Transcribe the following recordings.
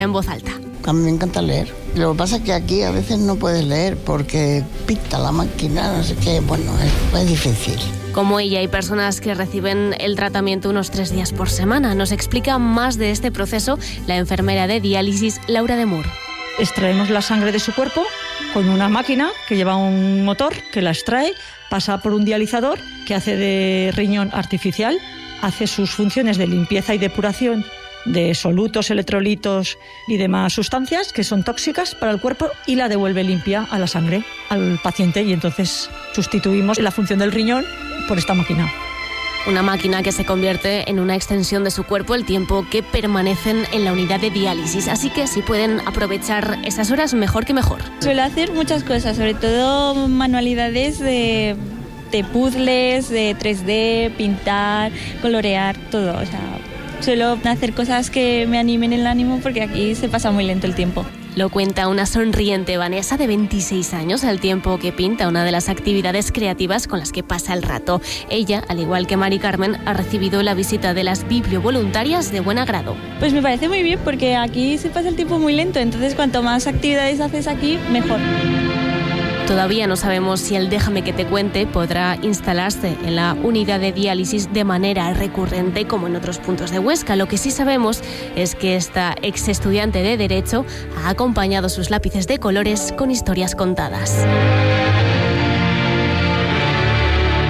en voz alta. A mí me encanta leer. Lo que pasa es que aquí a veces no puedes leer porque pita la máquina, no sé qué. Bueno, es difícil. Como ella, hay personas que reciben el tratamiento unos 3 días por semana. Nos explica más de este proceso la enfermera de diálisis, Laura de Mur. Extraemos la sangre de su cuerpo con una máquina que lleva un motor que la extrae, pasa por un dializador que hace de riñón artificial, hace sus funciones de limpieza y depuración de solutos, electrolitos y demás sustancias que son tóxicas para el cuerpo y la devuelve limpia a la sangre, al paciente, y entonces sustituimos la función del riñón por esta máquina. Una máquina que se convierte en una extensión de su cuerpo el tiempo que permanecen en la unidad de diálisis. Así que si pueden aprovechar esas horas, mejor que mejor. Suelo hacer muchas cosas, sobre todo manualidades de puzzles, de 3D, pintar, colorear, todo. O sea, suelo hacer cosas que me animen el ánimo porque aquí se pasa muy lento el tiempo. Lo cuenta una sonriente Vanessa de 26 años al tiempo que pinta, una de las actividades creativas con las que pasa el rato. Ella, al igual que Mari Carmen, ha recibido la visita de las bibliovoluntarias de buen agrado. Pues me parece muy bien porque aquí se pasa el tiempo muy lento, entonces cuanto más actividades haces aquí, mejor. Todavía no sabemos si el Déjame que te cuente podrá instalarse en la unidad de diálisis de manera recurrente como en otros puntos de Huesca. Lo que sí sabemos es que esta ex estudiante de Derecho ha acompañado sus lápices de colores con historias contadas.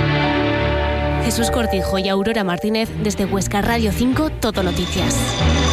Jesús Cortijo y Aurora Martínez desde Huesca Radio 5, Todo Noticias.